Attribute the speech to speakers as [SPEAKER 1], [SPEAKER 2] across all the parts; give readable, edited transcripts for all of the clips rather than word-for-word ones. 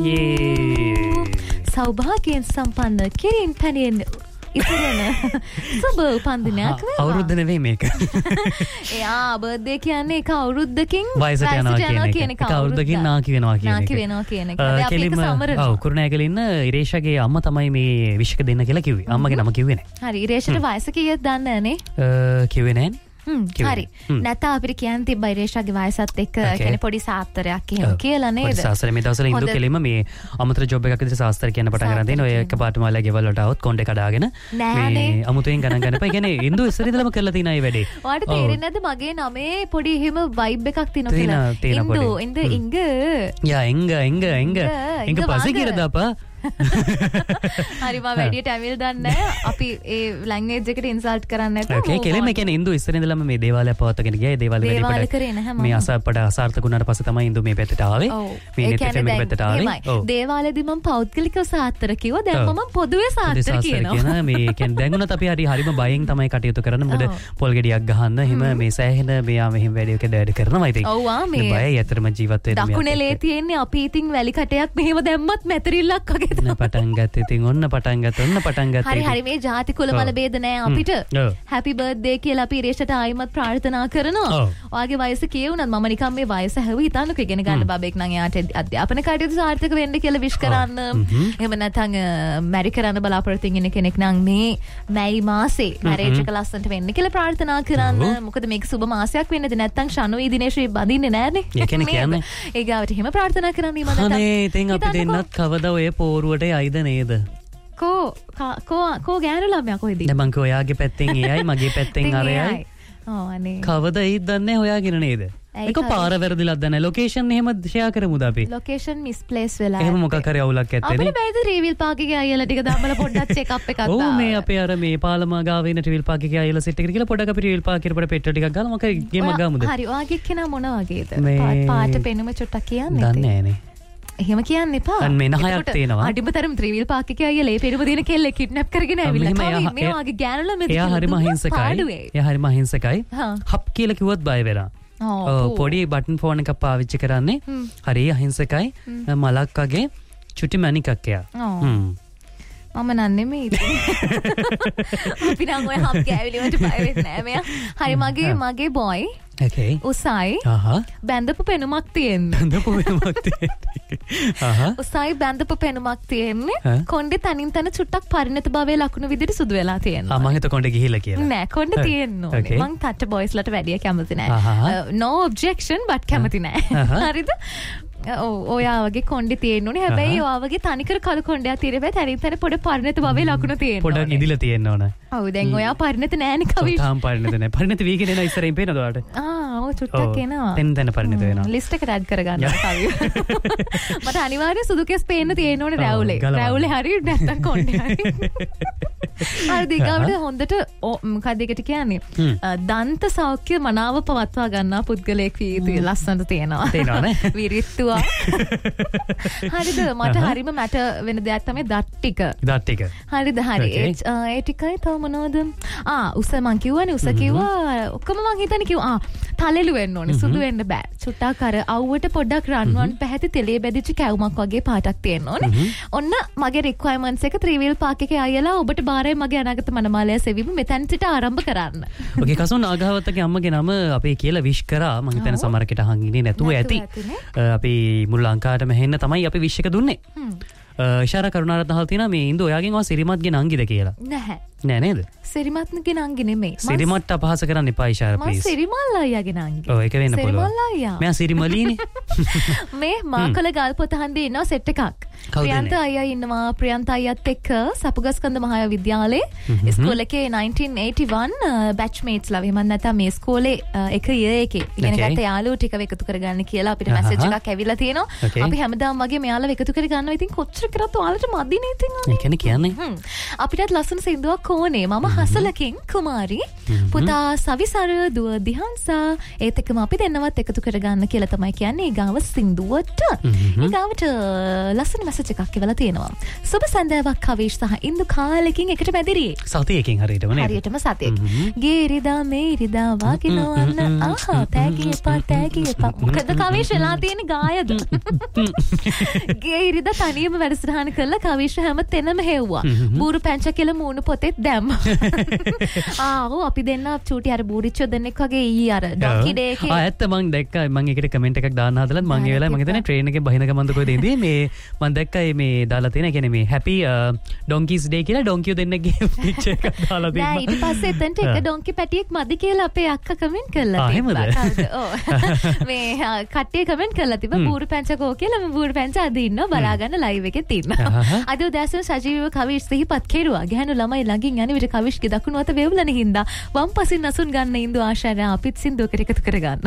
[SPEAKER 1] සෞභාගයෙන් සම්පන්න කිරින් පැණියෙන් ඉතිරෙන සුබ උපන්දිනයක් වේවා.
[SPEAKER 2] අවුරුද්ද නෙවෙයි මේක.
[SPEAKER 1] බර්ත්ඩේ කියන්නේ එක අවුරුද්දකින්
[SPEAKER 2] වයසට යනවා කියන එක. එක අවුරුද්දකින් නාකි වෙනවා කියන එක.
[SPEAKER 1] නාකි වෙනවා කියන එක. අපි ඒක සමරනවා.
[SPEAKER 2] ඔව් කුරුණෑගල ඉන්න ඉරේෂාගේ අම්මා තමයි මේ විශ්ක දෙන්න කියලා කිව්වේ. අම්මගේ නම කිව්වේ නෑ.
[SPEAKER 1] හරි ඉරේෂාට වයස කීයද දන්නේ නැනේ.
[SPEAKER 2] කිව්වේ නෑ.
[SPEAKER 1] හරි නැත්නම් අපිට කියන්න තිබ්බ ඉරේෂාගේ වයසත් එක්ක කියන්නේ පොඩි සාස්තරයක් එහෙම කියලා නේද?
[SPEAKER 2] පොඩි සාස්තර මේ දවස්වල ඉන්දු කෙලින්ම මේ අමතර ජොබ් එකක් විදිහට සාස්තර කියන්න පටන් ගන්න දෙන ඔය එකපාරටම ඔයාලා ගෙවල් වලට આવොත් කොණ්ඩේ කඩාගෙන මේ අමුතුවෙන් ගණන් ගන්නපා. ඒ කියන්නේ ඉන්දු ඉස්සර ඉඳලම කරලා තියෙන අය වැඩේ.
[SPEAKER 1] ඔයාලට තේරෙන්නේ නැද්ද මගේ නමේ පොඩි එහෙම වයිබ් එකක් තියෙනවා කියලා?
[SPEAKER 2] ඉංග පස්සේ කියලා දාපා.
[SPEAKER 1] හරි මම වැඩියට ඇවිල් දන්නේ නැහැ. අපි ඒ ලැන්ග්වේජ් එකට ඉන්සල්ට් කරන්නේ නැතුව.
[SPEAKER 2] ඕකේ කෙලෙම කියන්නේ ඉන්දු ඉස්සර ඉඳලම මේ දේවාලය පවත්වාගෙන ගියා. ඒ දේවාලය
[SPEAKER 1] කරේ නැහැ මම.
[SPEAKER 2] මේ අසාර්ථක වුණාට පස්සේ තමයි ඉන්දු මේ පැත්තට ආවේ. මේ නෙත් ෆෙම් එක පැත්තට ආවේ.
[SPEAKER 1] දේවාලයේදී මම පෞද්ගලිකව සාස්තර කිව්වා. දැන් මම පොදුවේ සාස්තර කියනවා.
[SPEAKER 2] මේ කියන්නේ දැන් උනත් අපි හරිම බයෙන් තමයි කටයුතු කරන්නේ. මොකද පොල් ගෙඩියක් ගහන්න එහෙම මේ සෑහෙන මෙයා මෙහෙම වැඩ කරනවා ඉතින්.
[SPEAKER 1] ඔව් මේ
[SPEAKER 2] බයයි ඇත්තටම ජීවත් වෙන්න.
[SPEAKER 1] දකුණේලේ තියෙන්නේ අපි ඉතින් වැලි කටයක් මෙහෙම දැම්මත් මැතරිල්ලක් වගේ තමයි.
[SPEAKER 2] පටන් ගත්ත ඉතින් ඔන්න පටන් ගත්ත.
[SPEAKER 1] හරි මේ ජාති කුල මල ભેද නැහැ අපිට. හැපි බර්ත්ඩේ කියලා අපි ඉරේෂට ආයිමත් ප්‍රාර්ථනා කරනවා. ඔයාගේ වයස කියුණත් මම නිකන් මේ වයස හැව හිතන්නකෝ ඉගෙන ගන්න බබෙක් නම් එයාට අධ්‍යාපන කටයුතු සාර්ථක වෙන්න කියලා විශ් කරන්න. එහෙම නැත්නම් මැරි කරන්න බලාපොරොත්තු වෙන කෙනෙක් නම් මේ මැයි මාසේ මැරේජ් එක ලස්සනට වෙන්න කියලා ප්‍රාර්ථනා කරන්න. මොකද මේක සුබ මාසයක් වෙන්නද නැත්නම් ශනුයි දිනේශ්‍රී බඳින්නේ නැහනේ.
[SPEAKER 2] ඒ කියන්නේ
[SPEAKER 1] ඒ ගාවට එහෙම ප්‍රාර්ථනා කරන්න ඊම නැත්නම්
[SPEAKER 2] අනේ ඉතින් අපි දෙන්නත් කවදා ඔය පෝරුවට යයිද නේද?
[SPEAKER 1] කෝ ගෑනු ළමයා කොහෙද?
[SPEAKER 2] දැන් මං ඔයාගේ පැත්තෙන් එයයි මගේ පැත්තෙන් අරයයි.
[SPEAKER 1] අනේ
[SPEAKER 2] කවදා ඊද දන්නේ හොයාගෙන නේද? ඒක පාර වැරදිලක් දන්නේ. ලොකේෂන් එහෙම ෂෙයා කරමුද අපි?
[SPEAKER 1] ලොකේෂන් මිස්ප්ලේස් වෙලා.
[SPEAKER 2] එහෙම මොකක් හරි අවුලක් ඇත්තේ නේ.
[SPEAKER 1] අපිට බෑද රිවිල් පාක් එකේ අයියලා ටික දාමල පොඩ්ඩක් චෙක් අප් එකක් දාන්න.
[SPEAKER 2] ඔව් මේ අපේ අර මේ පාලම ගාව ඉන්න රිවිල් පාක් එකේ අයියලා සෙට් එකට කියලා පොඩ්ඩක් අපි රිවිල් පාක් එකේ පොඩ පෙට්‍රල් ටිකක් ගාලා මොකද ගේමක් ගාමුද?
[SPEAKER 1] හරි ඔයාගේ කෙනා මොන වගේද? පාට පෙනුම චුට්ටක් කියන්නේ.
[SPEAKER 2] දන්නේ නෑනේ.
[SPEAKER 1] එහෙම කියන්න එපා.
[SPEAKER 2] අන්න මේ නහයක් තියෙනවා.
[SPEAKER 1] අඩිමතරම ත්‍රිවිල් පාක් එකේ අයියලා ඒ පෙරුම දින කෙල්ල කිඩ්නැප් කරගෙන ඇවිල්ලා. මේ වගේ ගෑනුලා මෙතන.
[SPEAKER 2] එයා හරිම අහිංසකයි. එයා හරිම අහිංසකයි. හප් කියලා කිව්වත් බය වෙලා. පොඩි බටන් ෆෝන් එකක් පාවිච්චි කරන්නේ. හරි අහිංසකයි. මලක් වගේ චුටි මැණිකක් එයා.
[SPEAKER 1] මම නම් නෙමෙයි. අපි නම් ඔය හප් ගෑවිලි වලට බය වෙන්නේ නැහැ මෙයා. හරි මගේ බොයි.
[SPEAKER 2] Okay.
[SPEAKER 1] උසයි. බැඳපු පෙනුමක් තියෙන්නේ. උසයි බැඳපු පෙනුමක් තියෙන්නේ. කොණ්ඩේ තනින් තන චුට්ටක් පරිණත භවයේ ලකුණු විදිහට සුදු වෙලා තියෙනවා.
[SPEAKER 2] මම හිත කොණ්ඩේ ගිහිල්ලා කියලා.
[SPEAKER 1] නෑ කොණ්ඩේ තියෙන්න ඕනේ. මං තට්ට බොයිස්ලට වැඩිය කැමති නෑ. No objection but කැමති නෑ. හරිද? ඔයා වගේ කොණ්ඩේ තියෙන්න ඕනේ. හැබැයි ඔයා වගේ තනිකර කළු කොණ්ඩයක් තියෙන්න බෑ. තනින් තන පොඩ පරිණත භවයේ ලකුණු තියෙන්න ඕනේ.
[SPEAKER 2] පොඩක් ඉදිලා තියෙන්න ඕනේ.
[SPEAKER 1] ඔව් දැන් ඔයා පරිණත නෑනේ කවි.
[SPEAKER 2] තාම පරිණත නෑ. පරිණත වීගෙන එන ඉස්සරින් පේනද ඔයාලට?
[SPEAKER 1] ඔව් චුට්ටක් එනවා.
[SPEAKER 2] තෙන් පරිණත වෙනවා.
[SPEAKER 1] ලිස්ට් එකට ඇඩ් කරගන්න කවි. මට අනිවාර්යයෙන් සුදු කෙස් පේන්න තියෙන්න ඕනේ රැවුලේ. රැවුලේ හරි නැත්තම් කොණ්ඩේ හරි. හරි දිගාවට හොඳට මොකක්ද ඒකට කියන්නේ? දන්ත සෞඛ්‍ය මනාව පවත්වා ගන්නා පුද්ගලයෙක් වී යුතුයි. ලස්සනට තියෙනවා.
[SPEAKER 2] තියෙනවනේ.
[SPEAKER 1] විරිත්තුවා. හරිද මට හරිම මට වෙන දෙයක් තමයි දත් ටික. හරිද හරි ඒ ටිකයි තව මොනවද? උස මං කිව්වනේ උස කිව්වා ඔක්කොම මං හිතන්නේ කිව්වා තලෙලු වෙන්න ඕනේ සුදු වෙන්න බෑ. චුට්ටක් අර අවුවට පොඩ්ඩක් රන්වන් පැහැති තෙලේ බැදිච්ච කැවුමක් වගේ පාටක් තියෙන්න ඕනේ. ඔන්න මගේ රික්වයර්මන්ට්ස් එක ත්‍රිවිල් පාක් එකේ අයියලා ඔබට බාරයි මගේ අනාගත මනමාලය සෙවීම මෙතන සිට ආරම්භ කරන්න.
[SPEAKER 2] ඔකේ කසුන් ආගාවත්තගේ අම්මගේ නම අපේ කියලා විශ් කරා මං හිතන්නේ සමහරකට අහන් ඉන්නේ නැතුව ඇති. අපි මුළු ලංකාවටම හෙන්න තමයි අපි විශ් එක දුන්නේ. ඉෂාරා කරුණාරත්න අහලා තියෙනවා මේ ඉන්දු ඔයාගෙන් ඔයා සිරිමත්ගේ නංගිද කියලා.
[SPEAKER 1] නැහැ.
[SPEAKER 2] නෑ නේද?
[SPEAKER 1] සිරිමත්ගේ නංගි නෙමෙයි.
[SPEAKER 2] සිරිමත් අපහාස කරන්න එපා ඉෂාරා ප්ලීස්.
[SPEAKER 1] මම සිරිමල් අයියාගේ නංගි.
[SPEAKER 2] ඔව් ඒක වෙන්න පුළුවන්.
[SPEAKER 1] සිරිමල් අයියා.
[SPEAKER 2] මෙයා සිරිමලීනේ.
[SPEAKER 1] මේ මාකල ගල්පොත හන්දියේ ඉන්නවා සෙට් එකක්. ප්‍රියන්ත අයියා ඉන්නවා. ප්‍රියන්ත අයියාත් එක්ක සපුගස්කන්ද මහා විද්‍යාලයේ ඉස්කෝලේ එකේ 1981 බැච්මේට්ස්ලා එහෙම නැත්නම් මේ ඉස්කෝලේ එක ඉයර් එකේ ඉගෙන ගත්ත යාළුවෝ ටික එකතු කරගන්න කියලා අපිට මැසේජ් එකක් ඇවිල්ලා තියෙනවා. අපි හැමදාම වගේ මෙයාලව එකතු කර ගන්නවා. ඉතින් කොච්චර කරත් ඔයාලට මදිනේ ඉතින්.
[SPEAKER 2] ඒ කියන්නේ
[SPEAKER 1] අපිටත් ලස්සන සින්දුවක් කෝනේ මම හසලකින් කුමාරි පුතා සවිසර දුව දිහන්සා ඒත් එක්කම අපි දෙන්නවත් එකතු කරගන්න කියලා තමයි කියන්නේ. ඊගාව සින්දුවට ඊගාවට ලස්සන මැසේජ් එකක් එවලා තියෙනවා. සුබ සන්ධ්‍යාවක් කවීෂ් සහ ඉන්දු කාලෙකින් එකට මැදිරියේ.
[SPEAKER 2] සතියකින් හරියටම නේද?
[SPEAKER 1] හරියටම සතියකින්. ගේරිදා මේරිදා වාකිනවන්න ආහා තෑගි එපා. මොකද කවීෂ් වෙලා තියෙන ගායද? ගේරිදා තනියම වැඩසටහන කළා කවීෂ් හැම තැනම හෙව්වා. බූරු පැංච කියලා මූණු පොතෙත් දැම්මා. ආවෝ අපි දෙන්න චූටි අර බූරිච්චෝ දෙන්නෙක් වගේ ඊ අර ඩොන්කි ඩේ එකේ.
[SPEAKER 2] ඇත්ත මං දැක්කා මං ඒකට කමෙන්ට් එකක් දාන්න හදලා මං ඒ වෙලාවේ මං හිතන්නේ ට්‍රේන් එකේ බහින ගමන්ද කොහෙද ඉඳී මේ මං දැක්කා මේ දාලා තියෙන කියන්නේ මේ හැපි ඩොන්කීස් ඩේ කියලා ඩොන්කියෝ දෙන්නෙක්ගේ පික්චර් එකක් දාලා තියෙනවා.
[SPEAKER 1] නෑ ඊට පස්සේ එතනට එක ඩොන්කි පැටියෙක් මදි කියලා අපේ අක්කා කමෙන්ට් කළා තිබ්බා. ඔව්. මේ කට්ටිය කමෙන්ට් කළා තිබ්බා බූරු පැංචකෝ කියලා මම බූරු පැංච අද ඉන්නවා බලාගන්න ලයිව් එකෙත් ඉන්නවා. අද උදෑසන සජීවීව කවිෂ් සිහිපත් කෙරුවා. ගැහණු ළමයි ළඟින් යන විට කවිෂ්ගේ දකුණු අත වේවුලන හින්දා වම් පසින් අසුන් ගන්න ඉන්දු ආශාරය අපිත් සින්දුවකට එකතු කරගන්න.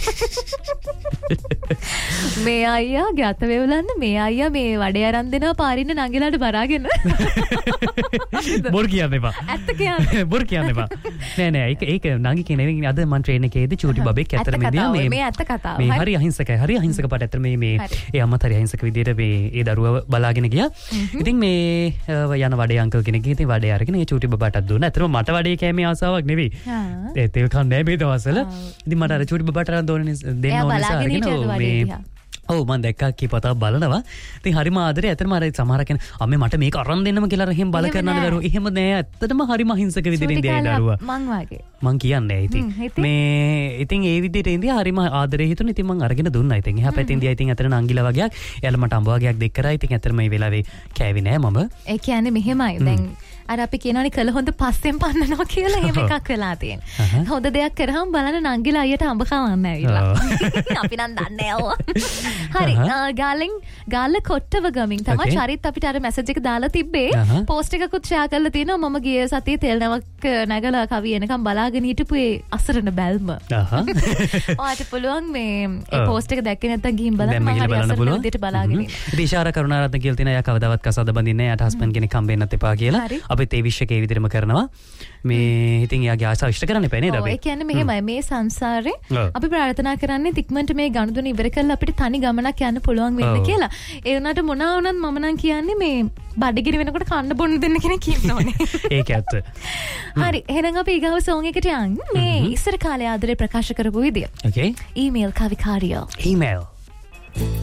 [SPEAKER 1] මේ අයියාගේ අත වේවුලන්න මේ අයියා මේ වඩේ අරන් දෙනවා පාරින්න නංගිලාට බරාගෙන.
[SPEAKER 2] බොරු කියන්න එපා.
[SPEAKER 1] ඇත්ත කියන්නේ.
[SPEAKER 2] බොරු කියන්න එපා. නෑ ඒක නංගි කියන නෙවෙයි අද මම ට්‍රේන් එකේදී චූටි බබෙක් ඇත්තට
[SPEAKER 1] මේ ඇත්ත කතාව.
[SPEAKER 2] මේ හරි අහිංසකයි. හරි අහිංසක පාට ඇත්තට මේ ඒ අම්මා හරි අහිංසක විදියට මේ ඒ දරුවා බලාගෙන ගියා. ඉතින් මේ යන වඩේ අංකල් කෙනෙක් ඉතින් වඩේ අරගෙන ඒ චූටි බබාටත් දුන්නා. ඇත්තටම මට වඩේ කෑමේ ආසාවක් නෙවෙයි. ඒ තෙල් කන්නේ මේ දවස්වල. ඉතින් මට අර චූටි බබාට අරන් දෙන්න ඕන නිසා අරගෙන ඔව් මම දැක්කා කීපතාවක් බලනවා. ඉතින් හරිම ආදරේ ඇත්තටම අර සමහර කෙනා අම්මේ මට මේක අරන් දෙන්නම කියලා එහෙම බල කරනනේ දරුවෝ. එහෙම නෑ ඇත්තටම හරිම අහිංසක විදිහට ඉඳලා දරුවා.
[SPEAKER 1] මං වගේ.
[SPEAKER 2] මං කියන්නේ ඉතින් මේ ඉතින් ඒ විදිහට ඉඳලා හරිම ආදරේ හිතුනේ. ඉතින් මං අරගෙන දුන්නා. ඉතින් එහා පැත්තේ ඉඳලා ඉතින් ඇත්තට නංගිලා වගේක් එයාලා මට අඹ වගේක් දෙක් කරා. ඉතින් ඇත්තට මේ වෙලාවේ කෑවේ නෑ මම.
[SPEAKER 1] ඒ කියන්නේ මෙහෙමයි. දැන් අර අපි කියනවනේ කළ හොඳ පස්සෙන් පන්නනවා කියලා එහෙම එකක් වෙලා තියෙනවා. හොඳ දෙයක් කරාම බලන්න නංගිලා අයියට අඹ කවන්න ඇවිල්ලා. අපි නම් දන්නේ නැහැ. හරි ගාල්ල කොට්ටව ගමින් තමයි චරිත් අපිට අර මැසේජ් එක දාලා තිබ්බේ. පෝස්ට් එකකුත් ෂෙයා කරලා තියෙනවා. මම ගිය සතියේ තෙල් නැවක් නැගලා කවි එනකම් බලාගෙන හිටපු ඒ අසරණ බැල්ම. ඔයාට පුළුවන් මේ ඒ පෝස්ට් එක දැක්කේ නැත්නම් ගිහින් බලන්න මම හරි අසරණ විදිහට බලාගෙන ඉන්නවා.
[SPEAKER 2] ඉතින් ඉෂාරා කරුණාරත්න කියලා තියෙනවා. යා කවදාවත් කසාද බඳින්නේ නැහැ. යාට හස්බන්ඩ් කෙනෙක් හම්බෙන්නත් එපා කියලා. අපිත් ඒ විශ්වකේ ඒ විදිහටම කරනවා. මේ ඉතින් යාගේ ආසාව ඉෂ්ට කරන්න එපා නේද අපි?
[SPEAKER 1] ඒ කියන්නේ මෙහෙමයි මේ සංසාරේ අපි ප්‍රාර්ථනා කරන්නේ ඉක්මනට මේ ගනුදෙනු ඉවර කරලා අපිට තනි ගමනක් යන්න පුළුවන් වෙන්න කියලා. ඒ වුණාට මොනවා වුණත් මම නම් කියන්නේ මේ බඩගිනි වෙනකොට කන්න බොන්න දෙන්න කෙනෙක් ඉන්නෝනේ.
[SPEAKER 2] ඒක ඇත්ත.
[SPEAKER 1] හරි එහෙනම් අපි ඊගාව සෝන් එකට යන්න. මේ ඉස්සර කාලේ ආදරේ ප්‍රකාශ කරපු විදිය.
[SPEAKER 2] Okay.
[SPEAKER 1] ඊමේල් කවිකාරිය.
[SPEAKER 2] ඊමේල්